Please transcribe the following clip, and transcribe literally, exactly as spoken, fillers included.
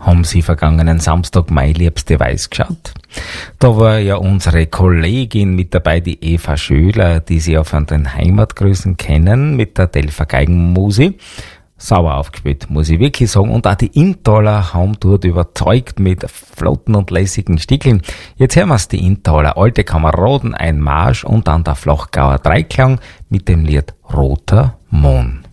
Haben Sie vergangenen Samstag Mein liebste Weiß geschaut? Da war ja unsere Kollegin mit dabei, die Eva Schöler, die Sie ja von den Heimatgrüßen kennen, mit der Delfer Geigenmusi. Sauber aufgespielt, muss ich wirklich sagen. Und auch die Inntaler haben dort überzeugt mit flotten und lässigen Stickeln. Jetzt hören wir's, die Inntaler, alte Kameraden, ein Marsch und dann der Flachgauer Dreiklang mit dem Lied Roter Mohn.